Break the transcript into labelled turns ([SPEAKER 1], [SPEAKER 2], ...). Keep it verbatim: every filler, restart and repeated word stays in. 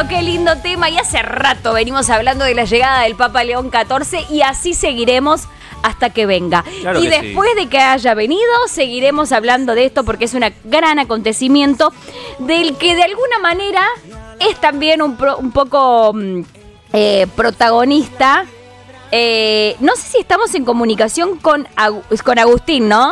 [SPEAKER 1] qué lindo tema. Y hace rato venimos hablando de la llegada del Papa León catorce y así seguiremos hasta que venga.
[SPEAKER 2] Claro
[SPEAKER 1] y
[SPEAKER 2] que
[SPEAKER 1] después
[SPEAKER 2] sí.
[SPEAKER 1] de que haya venido, seguiremos hablando de esto porque es un gran acontecimiento del que de alguna manera es también un, pro, un poco eh, protagonista. Eh, no sé si estamos en comunicación con, con Agustín, ¿no?